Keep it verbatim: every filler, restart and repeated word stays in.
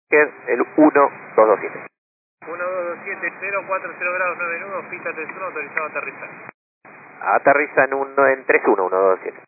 el uno dos dos siete. uno dos dos siete, cero cuatro cero grados nueve nudos, pista tres uno, autorizado a aterrizar. Aterriza en, uno, en tres uno, uno dos siete.